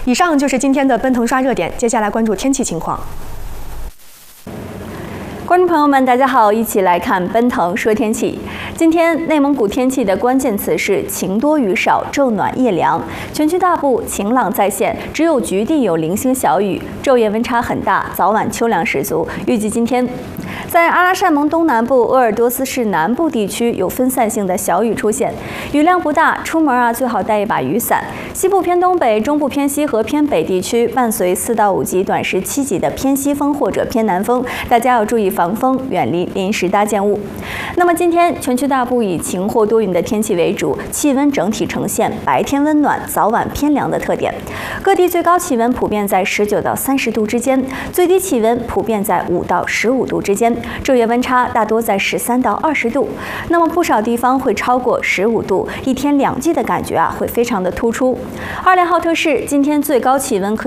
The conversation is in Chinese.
以上就是今天的奔腾刷热点，接下来关注天气情况。 观众朋友们，大家好，一起来看奔腾说天气。今天内蒙古天气的关键词是晴多雨少，昼暖夜凉。全区大部晴朗在线，只有局地有零星小雨，昼夜温差很大，早晚秋凉十足。预计今天，在阿拉善盟东南部、鄂尔多斯市南部地区有分散性的小雨出现，雨量不大，出门最好带一把雨伞。西部偏东北、中部偏西和偏北地区伴随4到5级、短时7级的偏西风或者偏南风，大家要注意防风，远离临时搭建物。那么今天全区大部以晴或多云的天气为主，气温整体呈现白天温暖、早晚偏凉的特点。各地最高气温普遍在19到30度之间，最低气温普遍在5到15度之间，昼夜温差大多在13到20度。那么不少地方会超过15度，一天两季的感觉会非常的突出。2连浩特市今天最高气温可